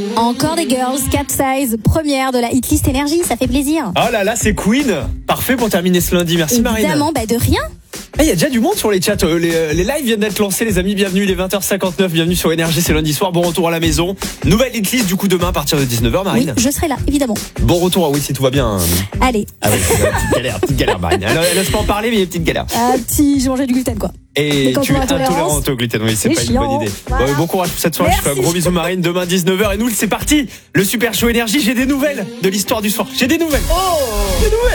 Encore des girls, Capsize, première de la hitlist énergie, ça fait plaisir. Oh là là, c'est Queen. Parfait pour terminer ce lundi. Merci Marine. Évidemment, de rien. Il y a déjà du monde sur les chats. Les lives viennent d'être lancés, les amis. Bienvenue, il est 20h59. Bienvenue sur Énergie, c'est lundi soir. Bon retour à la maison. Nouvelle hitlist du coup demain à partir de 19h, Marine. Oui, je serai là, évidemment. Bon retour, oui, si tout va bien. Allez. Ah oui, petite galère, Marine. Elle laisse pas en parler, mais il y a une petite galère. J'ai mangé du gluten, quoi. Et tu es intolérante au gluten, oui, c'est pas une bonne idée. Voilà. Bon courage pour cette soirée. Merci. Je fais un gros bisou, Marine. Demain 19h et nous, c'est parti. Le super show Énergie. J'ai des nouvelles de l'histoire du soir. J'ai des nouvelles. Des nouvelles.